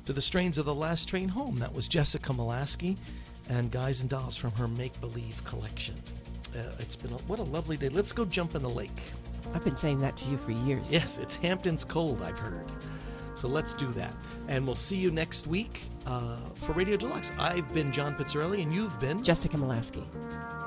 to the strains of The Last Train Home. That was Jessica Molaski and Guys and Dolls from her Make Believe collection. It's been what a lovely day. Let's go jump in the lake. I've been saying that to you for years. Yes, it's Hampton's cold, I've heard. So let's do that. And we'll see you next week for Radio Deluxe. I've been John Pizzarelli, and you've been Jessica Molaski.